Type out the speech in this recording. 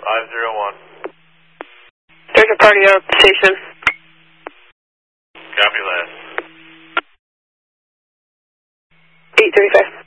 501. There's a party out at the station. Copy that. 835.